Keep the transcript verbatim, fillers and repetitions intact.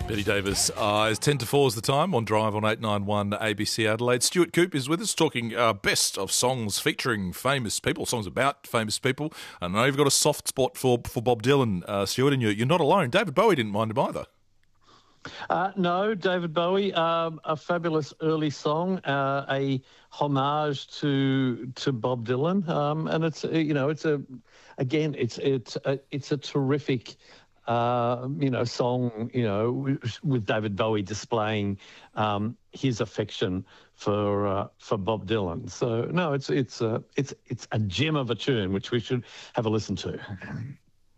Betty Davis, uh, is ten to four is the time on Drive on eight ninety-one A B C Adelaide. Stuart Coop is with us talking uh, best of songs featuring famous people, songs about famous people. And I know you've got a soft spot for, for Bob Dylan, uh, Stuart, and you're, you're not alone. David Bowie didn't mind him either. Uh, no, David Bowie, um, a fabulous early song, uh, a homage to to Bob Dylan, um, and it's you know it's a again it's it's a, it's a terrific uh, you know song you know with, with David Bowie displaying um, his affection for uh, for Bob Dylan. So no, it's it's a, it's it's a gem of a tune which we should have a listen to.